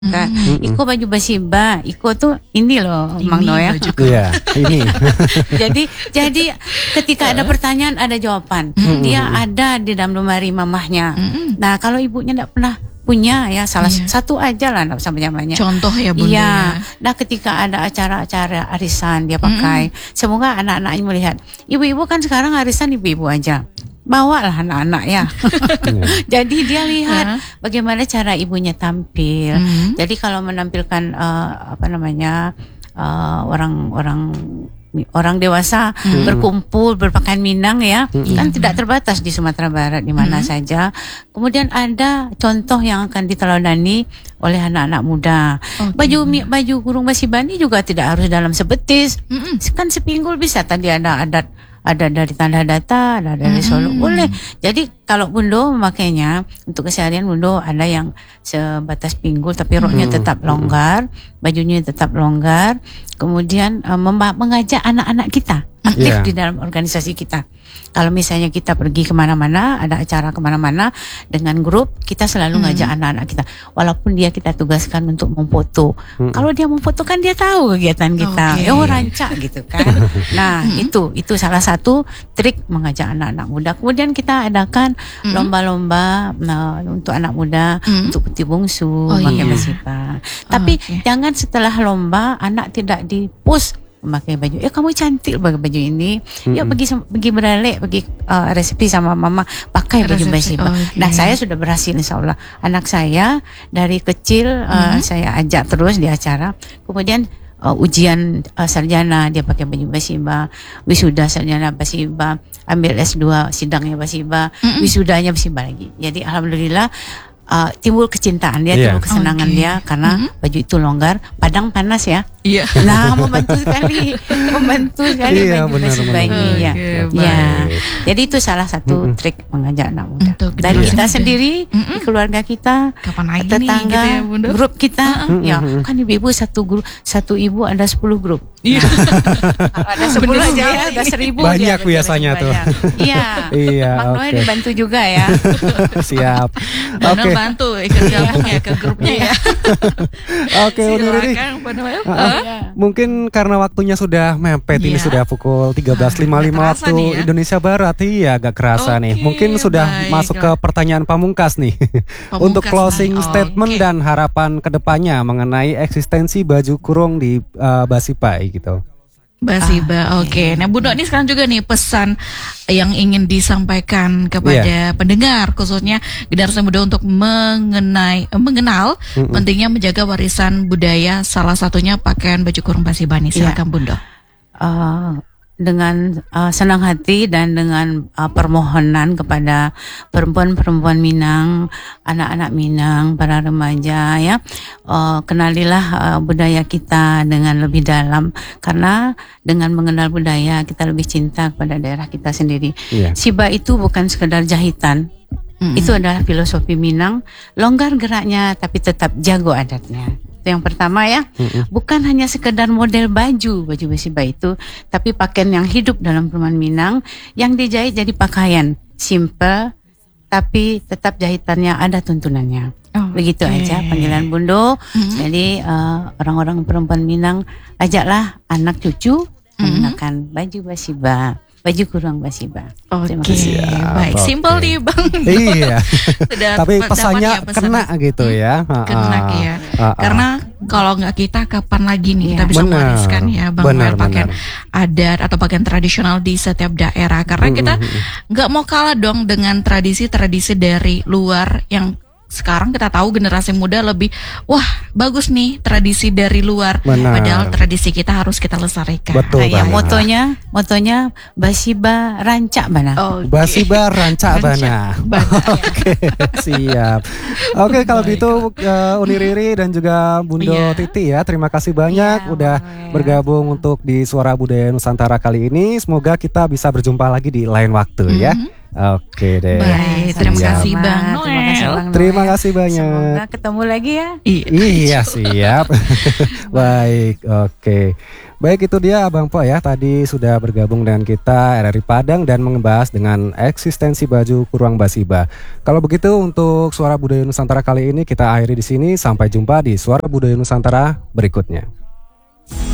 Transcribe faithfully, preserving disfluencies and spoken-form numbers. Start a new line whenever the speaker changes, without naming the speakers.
Kan,
Mm-mm.
Iko baju basiba, Iko tuh ini loh,
Ini
Mang Noya.
baju
Iya, ini.
jadi, jadi ketika ada pertanyaan ada jawaban.
Mm-mm.
Dia ada di dalam lemari mamahnya.
Mm-mm.
Nah, kalau ibunya tidak pernah punya ya salah
Iya.
satu aja lah sama namanya.
Contoh ya Bunda.
Iya.
Ya.
Nah, ketika ada acara-acara arisan dia pakai. Semoga anak-anaknya melihat. Ibu-ibu kan sekarang arisan ibu-ibu aja. Bawalah anak-anak ya. Jadi dia lihat bagaimana cara ibunya tampil.
Mm.
Jadi kalau menampilkan uh, apa namanya uh, orang-orang orang dewasa
Mm.
berkumpul berpakaian Minang ya,
Mm.
kan tidak terbatas di Sumatera Barat di mana
Mm.
saja. Kemudian ada contoh yang akan diteladani oleh anak-anak muda.
Oke.
Baju mi- baju kurung basibani juga tidak harus dalam sebetis.
Mm-mm.
Kan sepinggul bisa, tadi ada adat, ada dari Tanda Data, ada dari
Mm-mm.
Solo, boleh. Jadi kalau Bundo memakainya untuk keseharian, Bundo ada yang sebatas pinggul tapi roknya
Mm-mm.
tetap longgar, bajunya tetap longgar. Kemudian uh, memba- mengajak anak-anak kita aktif
Yeah.
di dalam organisasi kita. Kalau misalnya kita pergi kemana-mana, ada acara kemana-mana dengan grup, kita selalu
Mm.
ngajak anak-anak kita. Walaupun dia kita tugaskan untuk memfoto.
Mm.
Kalau dia memfoto kan dia tahu kegiatan kita.
Oke.
Oh, rancak gitu kan. Nah, itu itu salah satu trik mengajak anak-anak muda. Kemudian kita adakan
Mm.
lomba-lomba nah, untuk anak muda,
Mm.
untuk putih bungsu,
Oh,
pakai
iya.
basipa. Tapi
Oke.
jangan setelah lomba anak tidak di-push memakai baju. Ya kamu cantik pakai baju ini. Yuk
Mm-mm.
pergi sama- pergi beralek, pergi uh, resepi sama mama pakai baju
Resepsi,
basipa.
oke.
Nah, saya sudah berhasil insya Allah. Anak saya dari kecil uh,
Mhm.
saya ajak terus di acara. Kemudian uh, ujian uh, sarjana dia pakai baju basiba, wisuda sarjana basiba, ambil S dua sidangnya basiba,
Mm-mm.
wisudanya basiba lagi. Jadi alhamdulillah uh, timbul kecintaan dia,
Iya.
timbul kesenangan
Oke.
dia karena
Mhm.
baju itu longgar. Padang panas ya.
Iya.
Nah, membantu sekali, membantu sekali
Iya,
baju
benar,
basiba
benar.
ini ya.
Oke,
Ya,
baik.
jadi itu salah satu
Mm-mm.
trik mengajak anak muda.
Untuk
Dari
generasi
kita
muda.
sendiri,
Mm-mm.
di keluarga kita,
Kapan lagi nih
tetangga,
gitu ya Bunda?
grup kita,
Mm-mm.
ya kan ibu-ibu satu grup, satu ibu ada sepuluh grup.
Iya.
Kalau ada sepuluh
Bener
aja
sekali.
ya, ada seribu.
Banyak
dia, ada
biasanya
seribu
tuh.
banyak. Iya.
Iya,
Mang Noe
oke.
dibantu juga ya.
Siap.
Dana
Oke.
bantu ikut gabung ya ke grupnya ya.
Oke, Uni Riri.
Silakan Pak Noel.
Ah,
Hah?
Iya.
Mungkin karena waktunya sudah mepet, ini
Iya.
sudah pukul tiga belas lima puluh lima
Ah, nggak kerasa
waktu
nih ya.
Indonesia Barat. Iya, agak kerasa nih.
Oke,
Mungkin sudah
baiklah.
masuk ke pertanyaan pamungkas nih.
Pamungkas
Untuk closing
nih.
statement
Oke.
dan harapan kedepannya mengenai eksistensi baju kurung di uh, Basipai gitu.
Basiba, oke. Nah, Bunda ini sekarang juga nih pesan yang ingin disampaikan kepada pendengar, khususnya generasi muda untuk mengenai eh, mengenal
Mm-mm.
pentingnya menjaga warisan budaya. Salah satunya pakaian baju kurung Basibani.
Iya.
Silakan Bunda.
Uh, dengan uh, senang hati dan dengan uh, permohonan kepada perempuan-perempuan Minang, anak-anak Minang, para remaja ya, uh, kenalilah uh, budaya kita dengan lebih dalam, karena dengan mengenal budaya kita lebih cinta kepada daerah kita sendiri.
Iya.
Siba itu bukan sekedar jahitan,
Mm-mm.
itu adalah filosofi Minang, longgar geraknya tapi tetap jago adatnya. Itu yang pertama ya.
Mm-mm.
Bukan hanya sekedar model baju, baju basiba itu, tapi pakaian yang hidup dalam perumahan Minang, yang dijahit jadi pakaian simple, tapi tetap jahitannya ada tuntunannya.
Oh,
Begitu
oke.
aja panggilan Bundo.
Mhm.
Jadi uh, orang-orang perempuan Minang, ajaklah anak cucu menggunakan baju basiba, baju kurung basiba. Terima
Oke,
kasih.
baik.
Oke.
Simpel nih Bang.
Iya.
Sudah
Tapi
dapat
pesannya
ya pesan.
kena gitu ya.
Kena
Ah,
ya.
ah, ah.
Karena kalau nggak kita, kapan lagi nih kita
Iya.
bisa
Benar.
mewariskan ya Bang
Benar,
Noel, pakaian
benar.
adat atau pakaian tradisional di setiap daerah. Karena kita nggak mau kalah dong dengan tradisi-tradisi dari luar yang sekarang kita tahu generasi muda lebih wah bagus nih tradisi dari luar.
Benar.
Padahal tradisi kita harus kita lestarikan.
Betul
Nah, yang
banget.
motonya, motonya basiba rancak bana.
Oke.
Basiba Rancak Bana.
Bana, ya.
Oke, siap. Oke, kalau gitu uh, Uni Riri dan juga Bundo
Iya.
Titi ya, terima kasih banyak
Iya,
udah
boleh.
bergabung untuk di Suara Budaya Nusantara kali ini. Semoga kita bisa berjumpa lagi di lain waktu ya.
Mhm.
Oke deh.
Baik, terima
Siap.
kasih Bang
Terima kasih,
Noel.
Bang
Terima
Noel.
kasih banyak.
Semoga ketemu lagi ya.
Iya.
Iya siap. Baik, oke. Baik, itu dia Abang Po ya. Tadi sudah bergabung dengan kita R R I Padang dan membahas dengan eksistensi baju Kurwang Basiba. Kalau begitu untuk Suara Budaya Nusantara kali ini kita akhiri di sini. Sampai jumpa di Suara Budaya Nusantara berikutnya.